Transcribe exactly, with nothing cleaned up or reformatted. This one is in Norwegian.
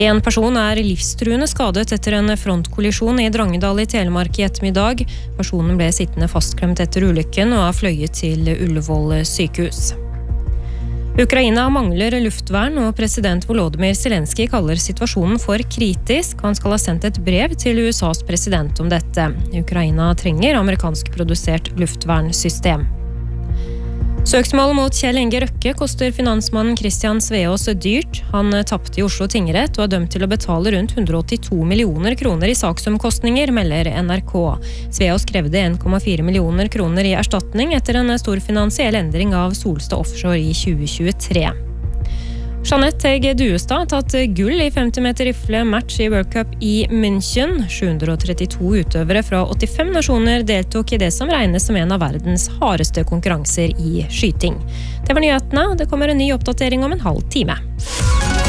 En person er livstruende skadet etter en frontkollisjon i Drangedal i Telemark i ettermiddag. Personen ble sittende fastklemt etter ulykken og er fløyet til Ullevål sykehus. Ukraina mangler luftvern, og president Volodymyr Zelensky kaller situasjonen for kritisk. Han skal ha sendt et brev til U S A's president om dette. Ukraina trenger amerikansk produsert luftvernsystem. Søksmål mot Kjell Inge Røkke koster finansmannen Christian Sveås dyrt. Han tappte i Oslo tingrett og er dømt til å betale rundt hundre og åttito millioner kroner i saksomkostninger, melder N R K. Sveås krevde en komma fire millioner kroner i erstatning etter en stor finansiell endring av Solstad Offshore i tjue tjuetre. Jeanette Tegg Duestad har tatt gull i femti meter rifle match i World Cup i München. sju hundre og trettito utøvere fra åttifem nasjoner deltok i det som regnes som en av verdens hardeste konkurranser i skyting. Det var nyhetene. Det kommer en ny oppdatering om en halv time.